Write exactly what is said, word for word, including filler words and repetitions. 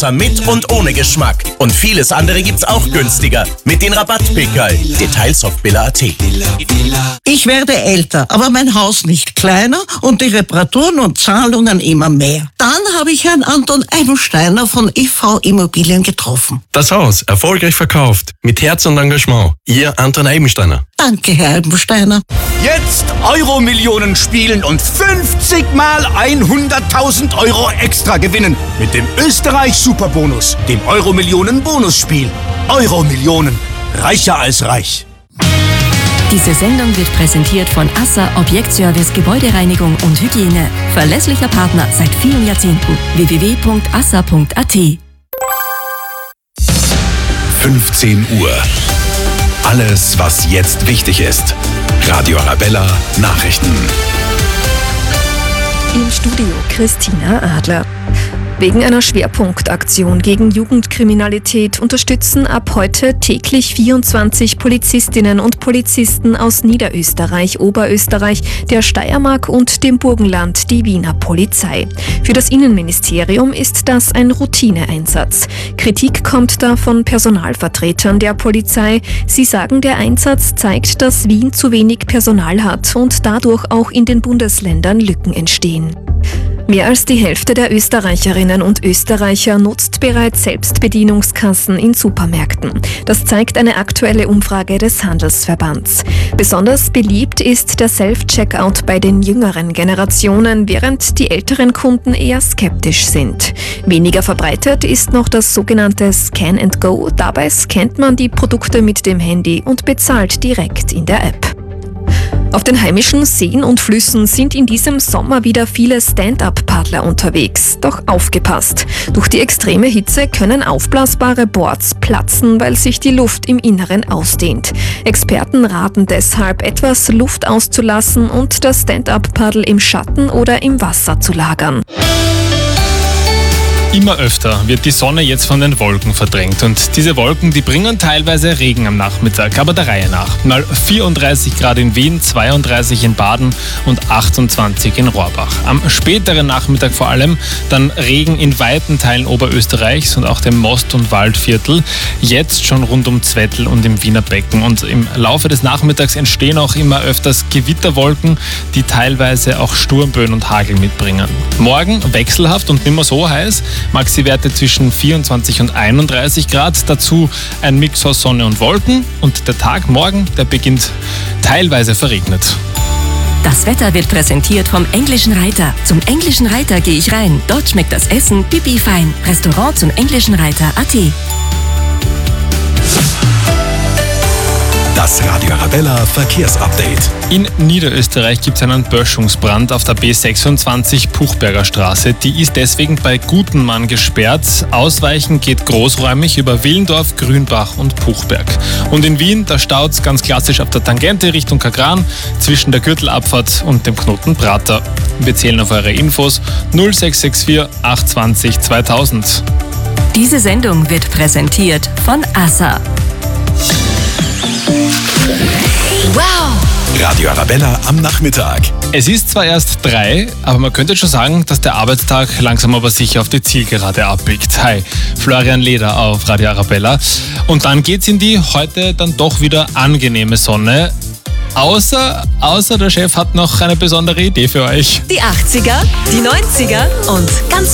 Mit und ohne Geschmack. Und vieles andere gibt's auch günstiger. Mit den Rabattpickerl. Details auf billa punkt at. Ich werde älter, aber mein Haus nicht kleiner und die Reparaturen und Zahlungen immer mehr. Dann habe ich Herrn Anton Eibensteiner von I V Immobilien getroffen. Das Haus erfolgreich verkauft. Mit Herz und Engagement. Ihr Anton Eibensteiner. Danke, Herr Eibensteiner. Jetzt Euro-Millionen spielen und fünfzig mal hunderttausend Euro extra gewinnen. Mit dem Österreich-Superbonus, dem Euro-Millionen-Bonusspiel. Euro-Millionen. Reicher als reich. Diese Sendung wird präsentiert von ASSA Objektservice Gebäudereinigung und Hygiene. Verlässlicher Partner seit vielen Jahrzehnten. w w w punkt assa punkt at. fünfzehn Uhr. Alles, was jetzt wichtig ist. Radio Arabella Nachrichten. Im Studio Christina Adler. Wegen einer Schwerpunktaktion gegen Jugendkriminalität unterstützen ab heute täglich vierundzwanzig Polizistinnen und Polizisten aus Niederösterreich, Oberösterreich, der Steiermark und dem Burgenland die Wiener Polizei. Für das Innenministerium ist das ein Routineeinsatz. Kritik kommt da von Personalvertretern der Polizei. Sie sagen, der Einsatz zeigt, dass Wien zu wenig Personal hat und dadurch auch in den Bundesländern Lücken entstehen. Mehr als die Hälfte der Österreicherinnen und Österreicher nutzt bereits Selbstbedienungskassen in Supermärkten. Das zeigt eine aktuelle Umfrage des Handelsverbands. Besonders beliebt ist der Self-Checkout bei den jüngeren Generationen, während die älteren Kunden eher skeptisch sind. Weniger verbreitet ist noch das sogenannte Scan and Go. Dabei scannt man die Produkte mit dem Handy und bezahlt direkt in der App. Auf den heimischen Seen und Flüssen sind in diesem Sommer wieder viele Stand-up-Paddler unterwegs. Doch aufgepasst! Durch die extreme Hitze können aufblasbare Boards platzen, weil sich die Luft im Inneren ausdehnt. Experten raten deshalb, etwas Luft auszulassen und das Stand-up-Paddel im Schatten oder im Wasser zu lagern. Immer öfter wird die Sonne jetzt von den Wolken verdrängt und diese Wolken, die bringen teilweise Regen am Nachmittag, aber der Reihe nach. Mal vierunddreißig Grad in Wien, zweiunddreißig in Baden und achtundzwanzig in Rohrbach. Am späteren Nachmittag vor allem dann Regen in weiten Teilen Oberösterreichs und auch dem Most- und Waldviertel. Jetzt schon rund um Zwettl und im Wiener Becken. Und im Laufe des Nachmittags entstehen auch immer öfters Gewitterwolken, die teilweise auch Sturmböen und Hagel mitbringen. Morgen wechselhaft und nimmer so heiß. Maxi-Werte zwischen vierundzwanzig und einunddreißig Grad, dazu ein Mix aus Sonne und Wolken und der Tag morgen, der beginnt teilweise verregnet. Das Wetter wird präsentiert vom Englischen Reiter. Zum Englischen Reiter gehe ich rein. Dort schmeckt das Essen pipi fein. Restaurant zum Englischen Reiter punkt at. Das Radio Arabella Verkehrsupdate. In Niederösterreich gibt es einen Böschungsbrand auf der B sechsundzwanzig Puchberger Straße. Die ist deswegen bei Gutenmann gesperrt. Ausweichen geht großräumig über Willendorf, Grünbach und Puchberg. Und in Wien, da staut es ganz klassisch auf der Tangente Richtung Kagran zwischen der Gürtelabfahrt und dem Knoten Prater. Wir zählen auf eure Infos null sechs sechs vier acht zwei null zweitausend. Diese Sendung wird präsentiert von ASSA. Wow! Radio Arabella am Nachmittag. Es ist zwar erst drei, aber man könnte schon sagen, dass der Arbeitstag langsam aber sicher auf die Zielgerade abbiegt. Hi, Florian Leder auf Radio Arabella. Und dann geht's in die heute dann doch wieder angenehme Sonne. Außer, außer der Chef hat noch eine besondere Idee für euch. Die achtziger, die neunziger und ganz